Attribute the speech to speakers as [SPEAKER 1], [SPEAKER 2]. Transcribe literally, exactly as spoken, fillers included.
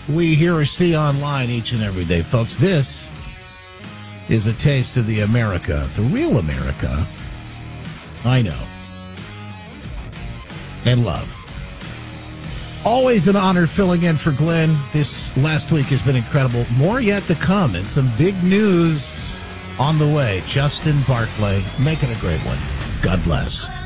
[SPEAKER 1] we hear or see online each and every day, folks. This is a taste of the America, the real America, I know and love. Always an honor filling in for Glenn. This last week has been incredible. More yet to come, and some big news on the way. Justin Barclay making a great one. God bless.